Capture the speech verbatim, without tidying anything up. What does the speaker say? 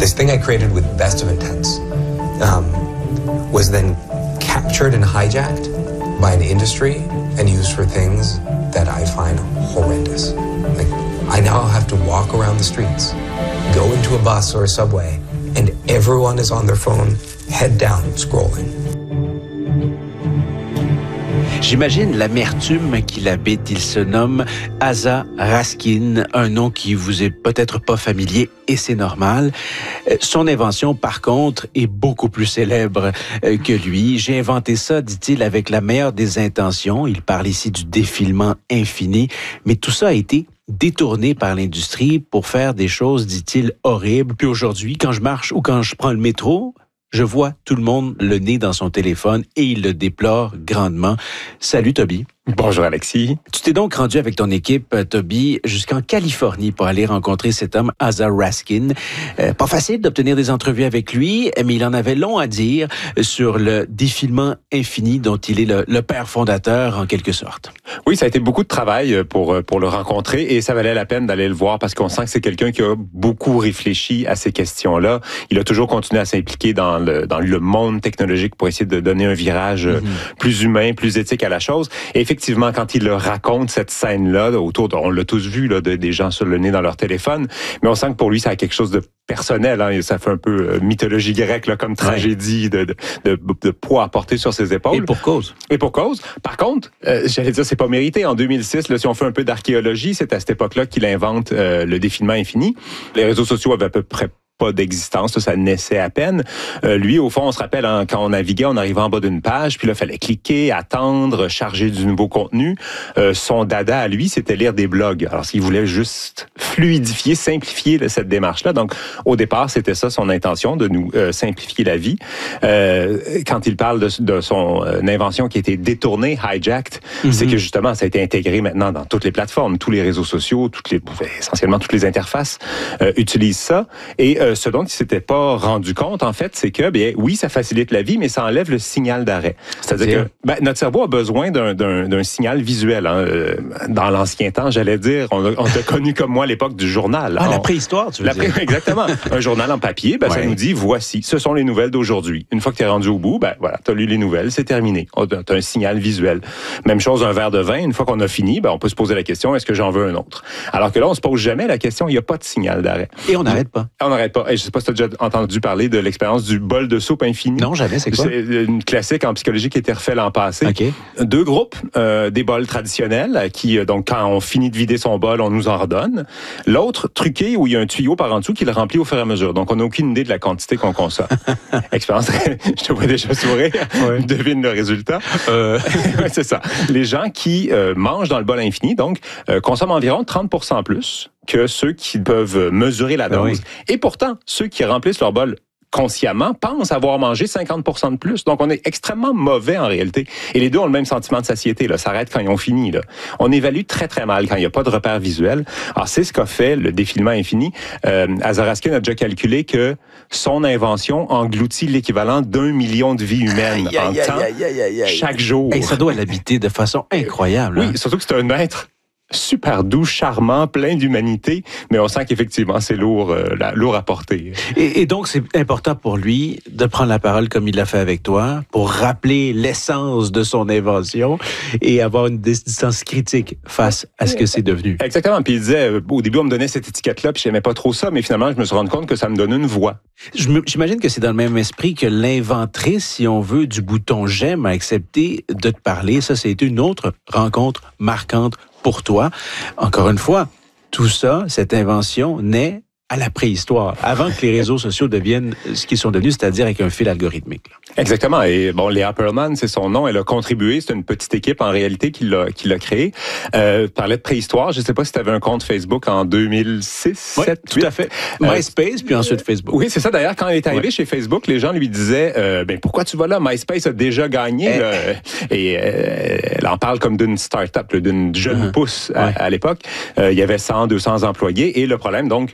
this thing I created with best of intents um, was then captured and hijacked by an industry and used for things that I find horrendous. Like, I now have to walk around the streets, go into a bus or a subway, and everyone is on their phone, head down, scrolling. J'imagine l'amertume qu'il habite. Il se nomme Asa Raskin, un nom qui vous est peut-être pas familier et c'est normal. Son invention, par contre, est beaucoup plus célèbre que lui. J'ai inventé ça, dit-il, avec la meilleure des intentions. Il parle ici du défilement infini, mais tout ça a été détourné par l'industrie pour faire des choses, dit-il, horribles. Puis aujourd'hui, quand je marche ou quand je prends le métro, je vois tout le monde le nez dans son téléphone et il le déplore grandement. Salut Toby. Bonjour Alexis. Tu t'es donc rendu avec ton équipe, Toby, jusqu'en Californie pour aller rencontrer cet homme, Asa Raskin. Euh, pas facile d'obtenir des entrevues avec lui, mais il en avait long à dire sur le défilement infini dont il est le, le père fondateur en quelque sorte. Oui, ça a été beaucoup de travail pour, pour le rencontrer et ça valait la peine d'aller le voir parce qu'on sent que c'est quelqu'un qui a beaucoup réfléchi à ces questions-là. Il a toujours continué à s'impliquer dans le, dans le monde technologique pour essayer de donner un virage mm-hmm. plus humain, plus éthique à la chose. Et effectivement, quand il le raconte, cette scène-là, autour de, on l'a tous vu, là, de, des gens sur le nez dans leur téléphone, mais on sent que pour lui, ça a quelque chose de personnel. Hein, ça fait un peu euh, mythologie grecque, là, comme tragédie ouais. de, de, de, de poids à porter sur ses épaules. Et pour cause. Et pour cause. Par contre, euh, j'allais dire, c'est pas mérité. En deux mille six, là, si on fait un peu d'archéologie, c'est à cette époque-là qu'il invente euh, le défilement infini. Les réseaux sociaux avaient à peu près pas d'existence, ça naissait à peine. Euh, lui, au fond, on se rappelle, hein, quand on naviguait, on arrivait en bas d'une page, puis là, il fallait cliquer, attendre, charger du nouveau contenu. Euh, son dada à lui, c'était lire des blogs. Alors, s'il voulait juste fluidifier, simplifier là, cette démarche-là. Donc, au départ, c'était ça son intention, de nous euh, simplifier la vie. Euh, quand il parle de, de son euh, invention qui a été détournée, hijacked, mm-hmm. c'est que justement, ça a été intégré maintenant dans toutes les plateformes, tous les réseaux sociaux, toutes les, essentiellement toutes les interfaces euh, utilisent ça. Et euh, ce dont il s'était pas rendu compte, en fait, c'est que, bien, oui, ça facilite la vie, mais ça enlève le signal d'arrêt. C'est-à-dire que ben, notre cerveau a besoin d'un, d'un, d'un signal visuel. Hein. Dans l'ancien temps, j'allais dire, on, on t'a connu comme moi à l'époque du journal. Ah, on, la préhistoire, tu veux la pré- dire. Exactement. Un journal en papier, ben, ouais. ça nous dit, voici, ce sont les nouvelles d'aujourd'hui. Une fois que tu es rendu au bout, ben voilà, tu as lu les nouvelles, c'est terminé. Tu as un signal visuel. Même chose, un verre de vin, une fois qu'on a fini, ben, on peut se poser la question, est-ce que j'en veux un autre? Alors que là, on se pose jamais la question, il n'y a pas de signal d'arrêt. Et on n'arrête pas. On n'arrête pas. Et je sais pas si tu as déjà entendu parler de l'expérience du bol de soupe infini. Non, jamais, c'est quoi? C'est une classique en psychologie qui a été refaite l'an passé. Okay. Deux groupes, euh, des bols traditionnels, qui, donc, quand on finit de vider son bol, on nous en redonne. L'autre, truqué, où il y a un tuyau par en dessous qui le remplit au fur et à mesure. Donc, on n'a aucune idée de la quantité qu'on consomme. Expérience, je te vois déjà sourire. Ouais. Devine le résultat. Euh... ouais, c'est ça. Les gens qui euh, mangent dans le bol infini, donc, euh, consomment environ trente pour cent plus que ceux qui peuvent mesurer la dose. Oui. Et pourtant, ceux qui remplissent leur bol consciemment pensent avoir mangé cinquante pour cent de plus. Donc, on est extrêmement mauvais en réalité. Et les deux ont le même sentiment de satiété. Là. Ça arrête quand ils ont fini. Là. On évalue très, très mal quand il n'y a pas de repère visuel. Alors, c'est ce qu'a fait le défilement infini. Euh, Asa Raskin a déjà calculé que son invention engloutit l'équivalent d'un million de vies humaines aïe, en aïe, temps aïe, aïe, aïe, aïe. chaque jour. Et ça doit l'habiter de façon incroyable. Oui, hein? Surtout que c'est un être super doux, charmant, plein d'humanité, mais on sent qu'effectivement, c'est lourd, euh, lourd à porter. Et, et donc, c'est important pour lui de prendre la parole comme il l'a fait avec toi, pour rappeler l'essence de son invention et avoir une distance critique face à ce que c'est devenu. Exactement. Puis il disait, euh, au début, on me donnait cette étiquette-là, puis j'aimais pas trop ça, mais finalement, je me suis rendu compte que ça me donnait une voix. Je me, j'imagine que c'est dans le même esprit que l'inventrice, si on veut, du bouton « j'aime » a accepté de te parler. Ça, c'est une autre rencontre marquante pour toi. Encore une fois, tout ça, cette invention naît à la préhistoire, avant que les réseaux sociaux deviennent ce qu'ils sont devenus, c'est-à-dire avec un fil algorithmique. Là. Exactement. Et bon, Léa Pearlman, c'est son nom. Elle a contribué. C'est une petite équipe en réalité qui l'a qui l'a créé. Euh, parlait de préhistoire. Je ne sais pas si tu avais un compte Facebook en deux mille six, oui, sept, tout huit. à fait. MySpace, euh, puis ensuite Facebook. Oui, c'est ça. D'ailleurs, quand elle est arrivée ouais. chez Facebook, les gens lui disaient euh, ben pourquoi tu vas là? MySpace a déjà gagné. Eh. Là. Et euh, elle en parle comme d'une start-up, là, d'une jeune uh-huh. pousse à, ouais. à l'époque. Euh, il y avait cent, deux cents employés. Et le problème, donc,